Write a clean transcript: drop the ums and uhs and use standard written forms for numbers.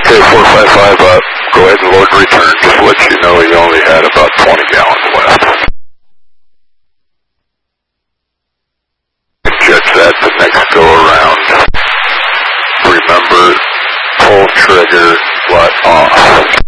Okay, 455 up. Go ahead and load and return. Just to let you know you only had about 20 gallons left. Judge that the next go around. Remember, pull trigger, let off.